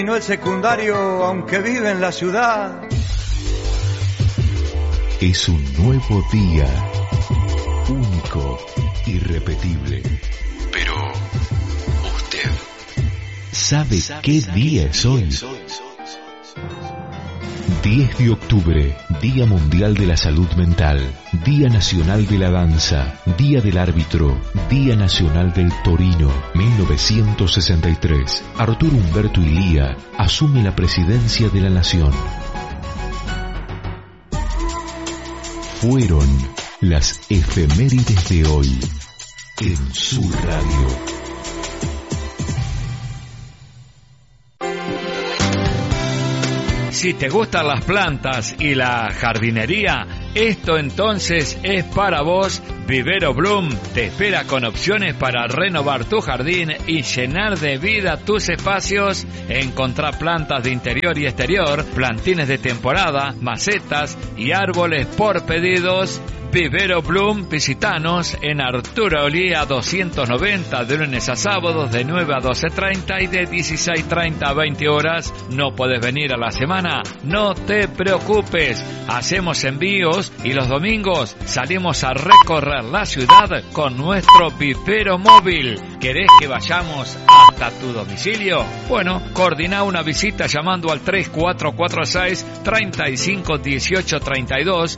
No el secundario, aunque vive en la ciudad. Es un nuevo día, único, irrepetible. Pero usted ¿sabe qué día es hoy? 10 de octubre, Día Mundial de la Salud Mental, Día Nacional de la Danza, Día del Árbitro, Día Nacional del Torino. 1963, Arturo Umberto Illia asume la presidencia de la Nación. Fueron las efemérides de hoy en su radio. Si te gustan las plantas y la jardinería, esto entonces es para vos. Vivero Bloom te espera con opciones para renovar tu jardín y llenar de vida tus espacios. Encontrá plantas de interior y exterior, plantines de temporada, macetas y árboles por pedidos. Vivero Bloom, visitanos en Arturo Olía 290 de lunes a sábados de 9 a 12:30 y de 16:30 a 20 horas. ¿No podés venir a la semana? No te preocupes, hacemos envíos y los domingos salimos a recorrer la ciudad con nuestro vivero móvil. ¿Querés que vayamos hasta tu domicilio? Bueno, coordina una visita llamando al 3446-351832,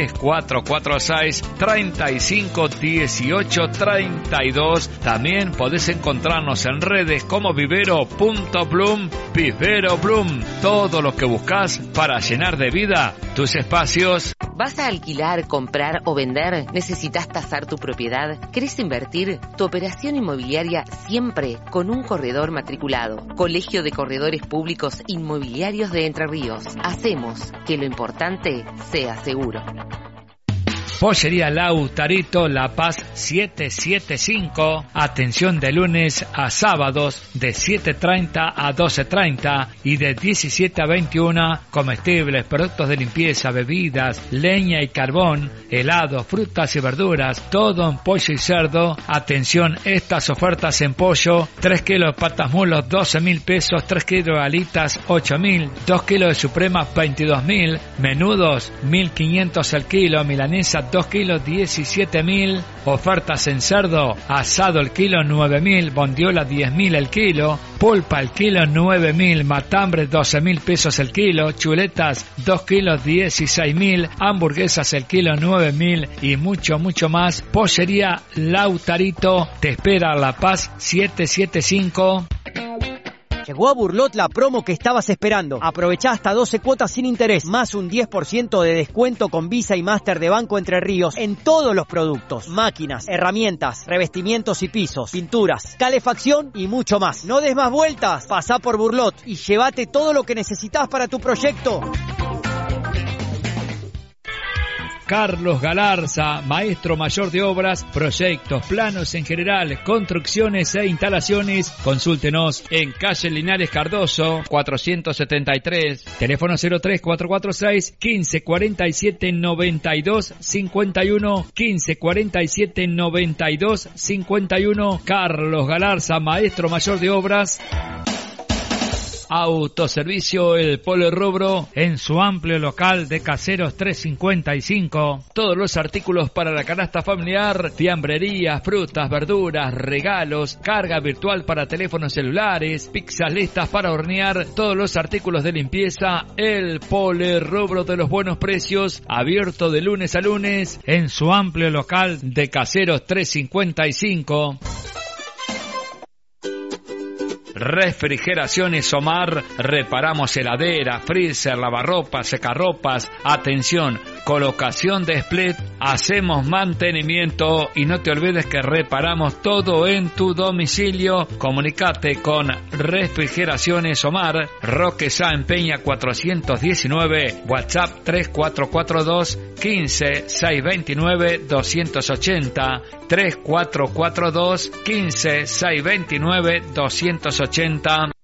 3446-351832. También podés encontrarnos en redes como vivero.bloom. Vivero Bloom, todo lo que buscas para llenar de vida tus espacios. ¿Vas a alquilar, comprar o vender? ¿Necesitas tasar tu propiedad? ¿Querés invertir? Tu operación inmobiliaria siempre con un corredor matriculado. Colegio de Corredores Públicos Inmobiliarios de Entre Ríos. Hacemos que lo importante sea seguro. Pollería Lautarito, La Paz 775. Atención de lunes a sábados de 7:30 a 12:30 y de 17 a 21. Comestibles, productos de limpieza, bebidas, leña y carbón, helados, frutas y verduras, todo en pollo y cerdo. Atención, estas ofertas en pollo: 3 kilos de patas mulos, 12.000 pesos, 3 kilos de alitas, 8.000, 2 kilos de supremas, 22.000, menudos, 1.500 el kilo, milanesa, 2 kilos, 17.000. Ofertas en cerdo: asado el kilo, 9.000, bondiola, 10.000 el kilo, pulpa el kilo, 9.000, matambre, 12.000 pesos el kilo, chuletas, 2 kilos, 16.000, hamburguesas el kilo, 9.000 y mucho más. Pollería Lautarito te espera a La Paz 775. Llegó a Burlot la promo que estabas esperando. Aprovechá hasta 12 cuotas sin interés, más un 10% de descuento con Visa y Master de Banco Entre Ríos en todos los productos. Máquinas, herramientas, revestimientos y pisos, pinturas, calefacción y mucho más. No des más vueltas, pasá por Burlot y llévate todo lo que necesitas para tu proyecto. Carlos Galarza, maestro mayor de obras, proyectos, planos en general, construcciones e instalaciones. Consúltenos en calle Linares Cardoso, 473, teléfono 03446 1547 92 51, 1547 92 51. Carlos Galarza, maestro mayor de obras. Autoservicio El Polerrubro en su amplio local de Caseros 355. Todos los artículos para la canasta familiar, fiambrerías, frutas, verduras, regalos, carga virtual para teléfonos celulares, pizzas listas para hornear, todos los artículos de limpieza. El Polerrubro de los buenos precios, abierto de lunes a lunes en su amplio local de Caseros 355. Refrigeraciones Omar, reparamos heladera, freezer, lavarropas, secarropas. Atención, colocación de split, hacemos mantenimiento y no te olvides que reparamos todo en tu domicilio. Comunicate con Refrigeraciones Omar, Roque Sáenz Peña 419, WhatsApp 3442 15 629 280, 3442 15 629 280.